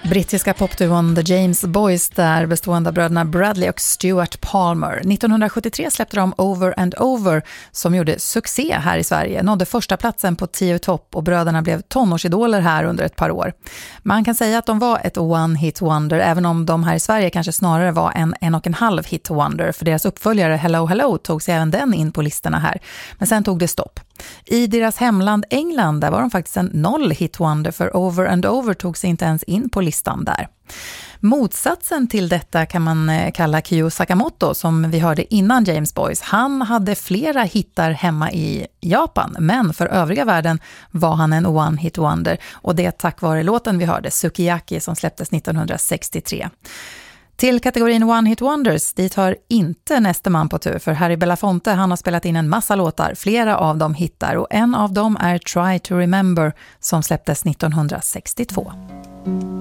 Brittiska popduon The James Boys där bestående av bröderna Bradley och Stuart Palmer. 1973 släppte de Over and Over som gjorde succé här i Sverige. Nådde första platsen på 10 topp och bröderna blev tonårsidoler här under ett par år. Man kan säga att de var ett one-hit wonder även om de här i Sverige kanske snarare var en och en halv hit wonder för deras uppföljare Hello Hello tog sig även den in på listorna här. Men sen tog det stopp. I deras hemland England där var de faktiskt en noll-hit wonder för Over and Over tog sig inte ens in på listan där. Motsatsen till detta kan man kalla Kyo Sakamoto som vi hörde innan James Boys. Han hade flera hittar hemma i Japan men för övriga världen var han en one-hit wonder och det tack vare låten vi hörde Sukiyaki som släpptes 1963. Till kategorin One Hit Wonders, dit hör inte nästa man på tur för Harry Belafonte han har spelat in en massa låtar, flera av dem hittar och en av dem är Try to Remember som släpptes 1962.